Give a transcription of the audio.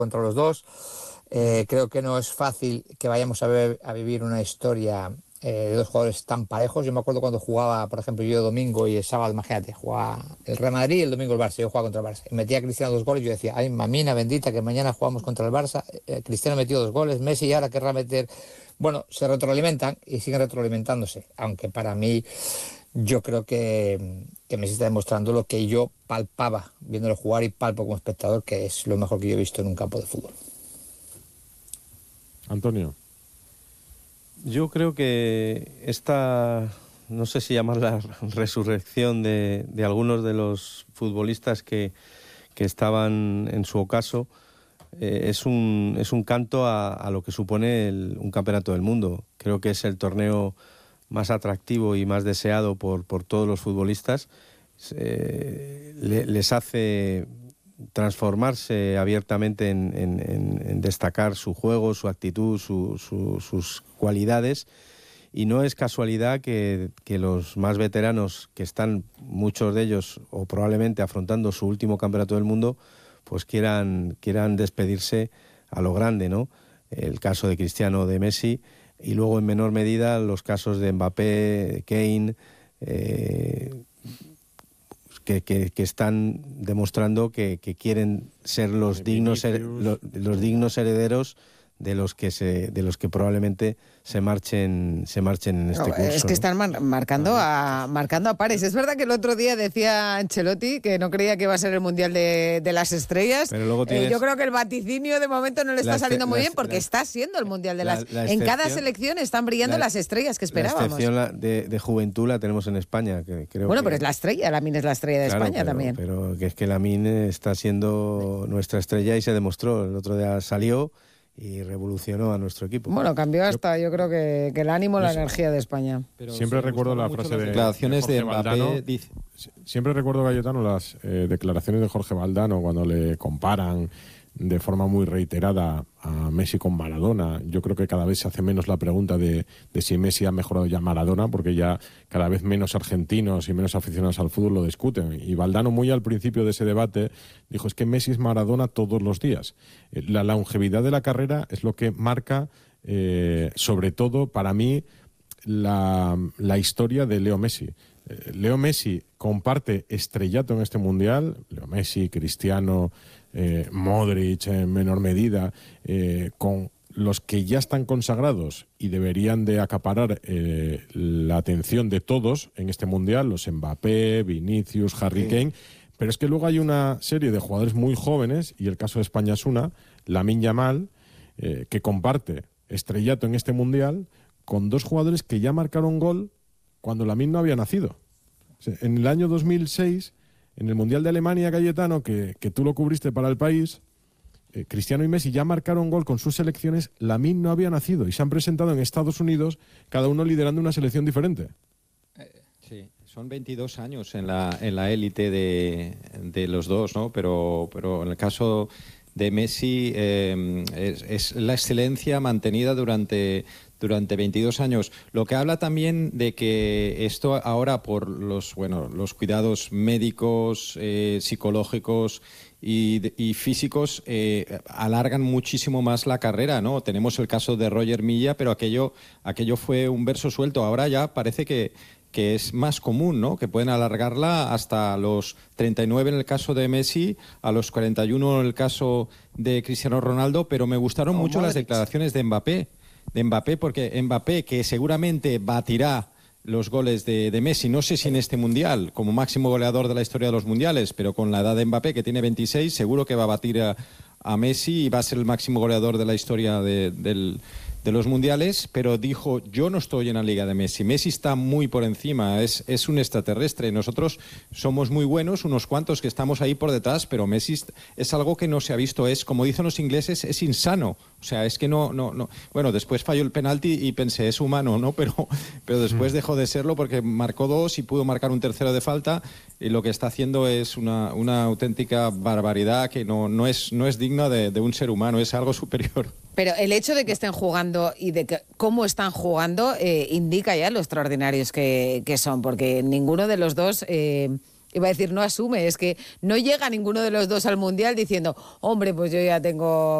contra los dos. Creo que no es fácil que vayamos a vivir una historia de dos jugadores tan parejos. Yo me acuerdo cuando jugaba, por ejemplo, yo domingo y el sábado, imagínate, jugaba el Real Madrid y el domingo el Barça. Yo jugaba contra el Barça y metía a Cristiano 2 goles. Yo decía, ay, mamina bendita, que mañana jugamos contra el Barça. Cristiano metió 2 goles, Messi y ahora querrá meter. Bueno, se retroalimentan y siguen retroalimentándose, aunque para mí yo creo que Messi está demostrando lo que yo palpaba viéndolo jugar y palpo como espectador, que es lo mejor que yo he visto en un campo de fútbol. Antonio. Yo creo que esta, no sé si llamarla resurrección de algunos de los futbolistas que estaban en su ocaso, es un canto a lo que supone un campeonato del mundo. Creo que es el torneo más atractivo y más deseado por todos los futbolistas. Les hace transformarse abiertamente en destacar su juego, su actitud, sus cualidades, y no es casualidad que los más veteranos, que están muchos de ellos o probablemente afrontando su último campeonato del mundo, pues quieran despedirse a lo grande, ¿no? El caso de Cristiano, de Messi, y luego en menor medida los casos de Mbappé, Kane, que están demostrando que quieren ser los dignos herederos de los que probablemente se marchen en este curso. Es que están marcando a pares. Es verdad que el otro día decía Ancelotti que no creía que iba a ser el Mundial de las Estrellas. Pero luego yo creo que el vaticinio de momento no le está saliendo muy bien, porque está siendo el Mundial de las Estrellas. En cada selección están brillando las estrellas que esperábamos. La excepción de juventud la tenemos en España. Pero es la estrella, Lamine es la estrella de España también. Pero que es que Lamine está siendo nuestra estrella y se demostró. El otro día salió y revolucionó a nuestro equipo. Bueno, cambió hasta, yo creo que el ánimo, la energía de España. Pero siempre recuerdo la frase de declaraciones de Mbappé. Siempre recuerdo, Cayetano, las declaraciones de Jorge Valdano cuando le comparan de forma muy reiterada a Messi con Maradona. Yo creo que cada vez se hace menos la pregunta de si Messi ha mejorado ya Maradona, porque ya cada vez menos argentinos y menos aficionados al fútbol lo discuten. Y Valdano, muy al principio de ese debate, dijo, es que Messi es Maradona todos los días. La longevidad de la carrera es lo que marca, sobre todo para mí, la historia de Leo Messi. Leo Messi comparte estrellato en este Mundial, Leo Messi, Cristiano, Modric en menor medida, con los que ya están consagrados y deberían de acaparar la atención de todos en este Mundial, los Mbappé, Vinicius, Harry Kane, pero es que luego hay una serie de jugadores muy jóvenes, y el caso de España es una, Lamine Yamal, que comparte estrellato en este Mundial con dos jugadores que ya marcaron gol cuando Lamine no había nacido. O sea, en el año 2006, en el Mundial de Alemania, Cayetano, que tú lo cubriste para El País, Cristiano y Messi ya marcaron gol con sus selecciones. Lamine no había nacido y se han presentado en Estados Unidos, cada uno liderando una selección diferente. Sí, son 22 años en la élite de los dos, ¿no? Pero en el caso de Messi es la excelencia mantenida durante 22 años. Lo que habla también de que esto ahora, por los cuidados médicos, psicológicos y físicos, alargan muchísimo más la carrera, ¿no? Tenemos el caso de Roger Milla, pero aquello fue un verso suelto. Ahora ya parece que es más común, ¿no? Que pueden alargarla hasta los 39 en el caso de Messi, a los 41 en el caso de Cristiano Ronaldo, pero me gustaron mucho las declaraciones de Mbappé, porque Mbappé, que seguramente batirá los goles de Messi, no sé si en este Mundial, como máximo goleador de la historia de los Mundiales, pero con la edad de Mbappé, que tiene 26, seguro que va a batir a Messi y va a ser el máximo goleador de la historia de los Mundiales, pero dijo, yo no estoy en la liga de Messi. Messi está muy por encima, es un extraterrestre. Nosotros somos muy buenos, unos cuantos que estamos ahí por detrás, pero Messi es algo que no se ha visto. Es, como dicen los ingleses, es insano. O sea, es que no. Bueno, después falló el penalti y pensé, es humano, ¿no? Pero después dejó de serlo porque marcó 2 y pudo marcar un tercero de falta, y lo que está haciendo es una auténtica barbaridad que no es digna de un ser humano, es algo superior. Pero el hecho de que estén jugando y de que cómo están jugando indica ya lo extraordinarios que son, porque ninguno de los dos iba a decir no asume, es que no llega ninguno de los dos al Mundial diciendo, hombre, pues yo ya tengo